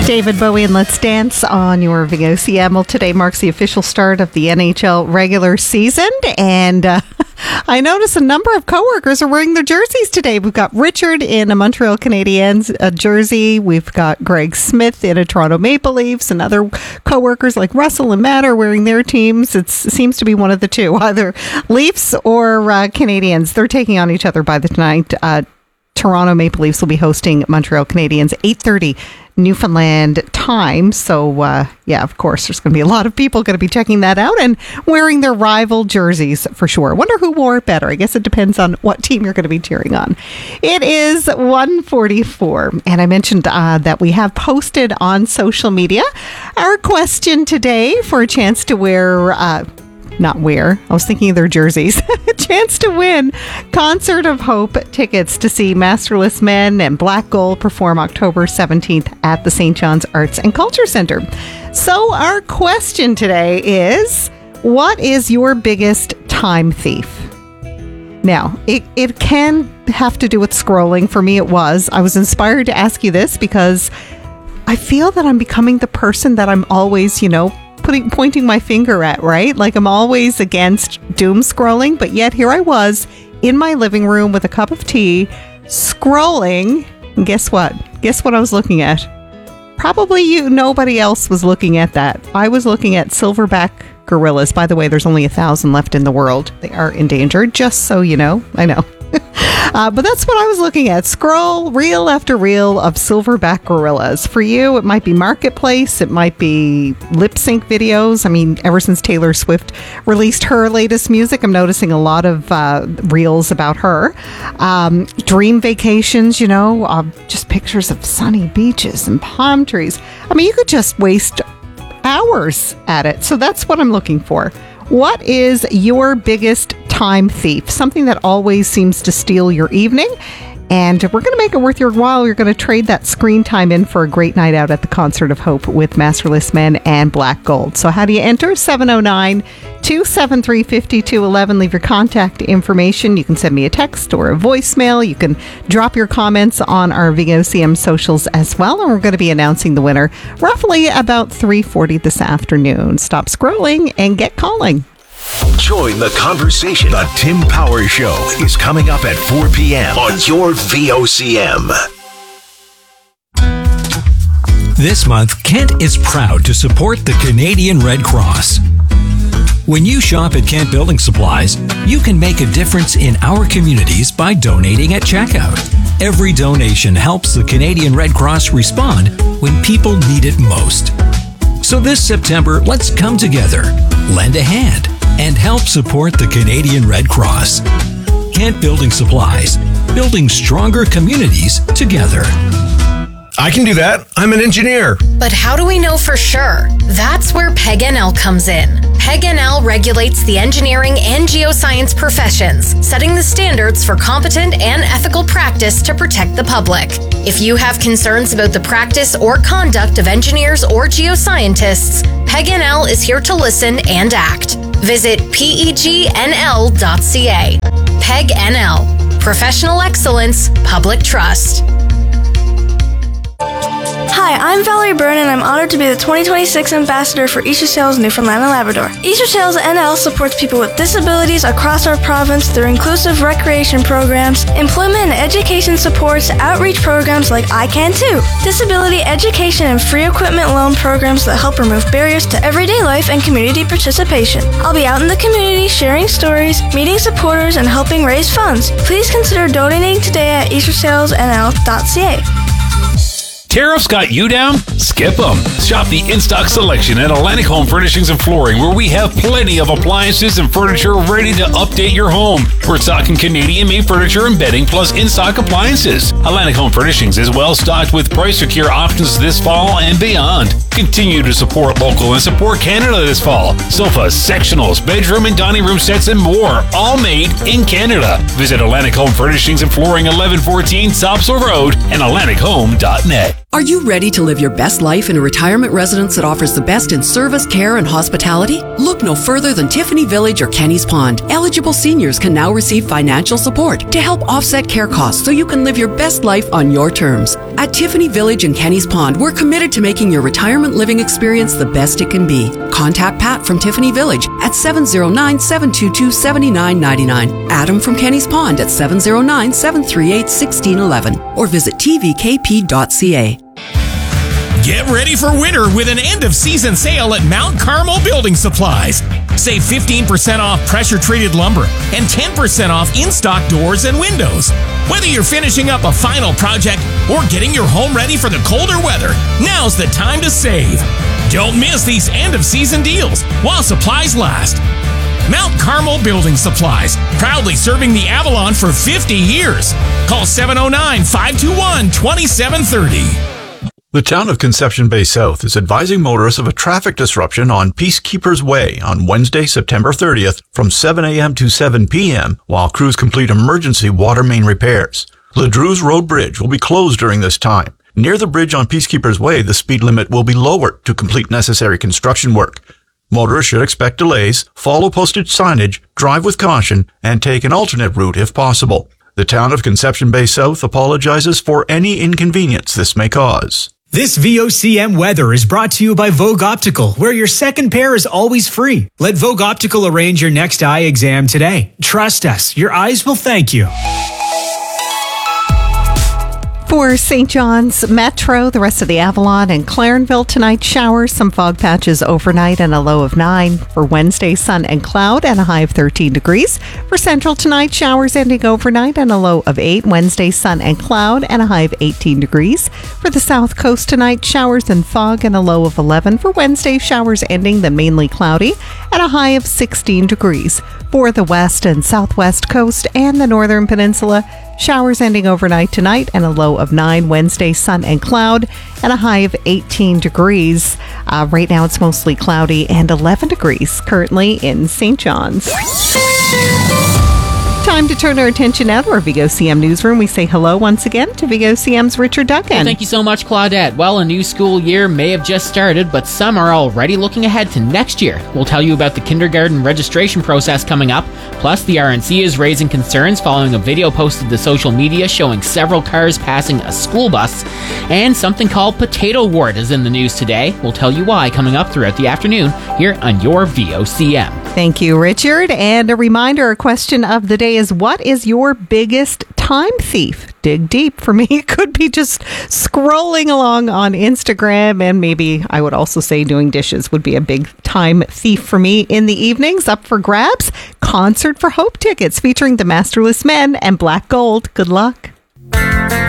David Bowie and Let's Dance on your VOCM. Well, today marks the official start of the NHL regular season, and I noticed a number of coworkers are wearing their jerseys today. We've got Richard in a Montreal Canadiens jersey. We've got Greg Smith in a Toronto Maple Leafs, and other coworkers like Russell and Matt are wearing their teams. It seems to be one of the two, either Leafs or Canadiens. They're taking on each other by the night. Toronto Maple Leafs will be hosting Montreal Canadiens, 8:30 Newfoundland time. So, of course, there's going to be a lot of people going to be checking that out and wearing their rival jerseys for sure. Wonder who wore it better. I guess it depends on what team you're going to be cheering on. It is 1:44, and I mentioned that we have posted on social media our question today for a chance to wear... not wear. I was thinking of their jerseys. A chance to win Concert of Hope tickets to see Masterless Men and Black Gold perform October 17th at the St. John's Arts and Culture Centre. So our question today is, what is your biggest time thief? Now, it can have to do with scrolling. For me, it was. I was inspired to ask you this because I feel that I'm becoming the person that I'm always, pointing my finger at, right? Like I'm always against doom scrolling, but yet here I was in my living room with a cup of tea, scrolling, and guess what? Guess what I was looking at? Probably nobody else was looking at that. I was looking at silverback gorillas. By the way, there's only 1,000 left in the world. They are endangered, just so you know. I know. But that's what I was looking at. Scroll reel after reel of silverback gorillas. For you, it might be Marketplace. It might be lip sync videos. I mean, ever since Taylor Swift released her latest music, I'm noticing a lot of reels about her. Dream vacations, just pictures of sunny beaches and palm trees. I mean, you could just waste hours at it. So that's what I'm looking for. What is your biggest time thief? Something that always seems to steal your evening. And we're going to make it worth your while. You're going to trade that screen time in for a great night out at the Concert of Hope with Masterless Men and Black Gold. So how do you enter? 709-273-5211. Leave your contact information. You can send me a text or a voicemail. You can drop your comments on our VOCM socials as well. And we're going to be announcing the winner roughly about 3:40 this afternoon. Stop scrolling and get calling. Join the conversation. The Tim Power Show is coming up at 4 p.m. on your VOCM. This month, Kent is proud to support the Canadian Red Cross. When you shop at Kent Building Supplies, you can make a difference in our communities by donating at checkout. Every donation helps the Canadian Red Cross respond when people need it most. So this September, let's come together, lend a hand, and help support the Canadian Red Cross. Kent Building Supplies, building stronger communities together. I can do that. I'm an engineer. But how do we know for sure? That's where PEG-NL comes in. PEG-NL regulates the engineering and geoscience professions, setting the standards for competent and ethical practice to protect the public. If you have concerns about the practice or conduct of engineers or geoscientists, PEG-NL is here to listen and act. Visit pegnl.ca. PEG-NL. Professional excellence, public trust. Hi, I'm Valerie Byrne, and I'm honored to be the 2026 Ambassador for Easter Sales Newfoundland and Labrador. Easter Sales NL supports people with disabilities across our province through inclusive recreation programs, employment and education supports, outreach programs like I Can Too, disability education and free equipment loan programs that help remove barriers to everyday life and community participation. I'll be out in the community sharing stories, meeting supporters, and helping raise funds. Please consider donating today at eastersalesnl.ca. Tariffs got you down? Skip them. Shop the in-stock selection at Atlantic Home Furnishings and Flooring, where we have plenty of appliances and furniture ready to update your home. We're stocking Canadian-made furniture and bedding, plus in-stock appliances. Atlantic Home Furnishings is well stocked with price-secure options this fall and beyond. Continue to support local and support Canada this fall. Sofas, sectionals, bedroom and dining room sets, and more, all made in Canada. Visit Atlantic Home Furnishings and Flooring, 1114 Sopswell Road, and atlantichome.net. Are you ready to live your best life in a retirement residence that offers the best in service, care, and hospitality? Look no further than Tiffany Village or Kenny's Pond. Eligible seniors can now receive financial support to help offset care costs so you can live your best life on your terms. At Tiffany Village and Kenny's Pond, we're committed to making your retirement living experience the best it can be. Contact Pat from Tiffany Village at 709-722-7999. Adam from Kenny's Pond at 709-738-1611. Or visit tvkp.ca. Get ready for winter with an end-of-season sale at Mount Carmel Building Supplies. Save 15% off pressure-treated lumber and 10% off in-stock doors and windows. Whether you're finishing up a final project or getting your home ready for the colder weather, now's the time to save. Don't miss these end-of-season deals while supplies last. Mount Carmel Building Supplies, proudly serving the Avalon for 50 years. Call 709-521-2730. The town of Conception Bay South is advising motorists of a traffic disruption on Peacekeepers Way on Wednesday, September 30th from 7 a.m. to 7 p.m. while crews complete emergency water main repairs. Ledru's Road Bridge will be closed during this time. Near the bridge on Peacekeepers Way, the speed limit will be lowered to complete necessary construction work. Motorists should expect delays, follow posted signage, drive with caution, and take an alternate route if possible. The town of Conception Bay South apologizes for any inconvenience this may cause. This VOCM weather is brought to you by Vogue Optical, where your second pair is always free. Let Vogue Optical arrange your next eye exam today. Trust us, your eyes will thank you. For St. John's Metro, the rest of the Avalon and Clarenville tonight, showers, some fog patches overnight and a low of 9. For Wednesday, sun and cloud and a high of 13 degrees. For Central tonight, showers ending overnight and a low of 8. Wednesday, sun and cloud and a high of 18 degrees. For the South Coast tonight, showers and fog and a low of 11. For Wednesday, showers ending then mainly cloudy and a high of 16 degrees. For the West and Southwest Coast and the Northern Peninsula, showers ending overnight tonight and a low of 9. Wednesday, sun and cloud and a high of 18 degrees. Right now it's mostly cloudy and 11 degrees currently in St. John's. Time to turn our attention now to our VOCM newsroom. We say hello once again to VOCM's Richard Duncan. Well, thank you so much, Claudette. Well, a new school year may have just started, but some are already looking ahead to next year. We'll tell you about the kindergarten registration process coming up. Plus, the RNC is raising concerns following a video posted to social media showing several cars passing a school bus. And something called potato wart is in the news today. We'll tell you why coming up throughout the afternoon here on your VOCM. Thank you, Richard. And a reminder, our question of the day is, what is your biggest time thief? Dig deep. For me, it could be just scrolling along on Instagram, and maybe I would also say doing dishes would be a big time thief for me in the evenings. Up for grabs, Concert for Hope tickets featuring the Masterless Men and Black Gold. Good luck.